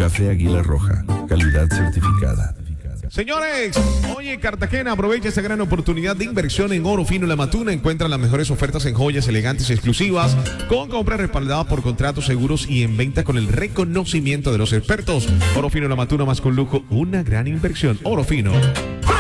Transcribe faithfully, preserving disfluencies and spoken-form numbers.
Café Águila Roja, calidad certificada. Señores, oye, Cartagena, aprovecha esta gran oportunidad de inversión en oro fino La Matuna. Encuentra las mejores ofertas en joyas elegantes y exclusivas, con compras respaldadas por contratos seguros y en venta con el reconocimiento de los expertos. Oro fino La Matuna, más con lujo, una gran inversión. Oro fino.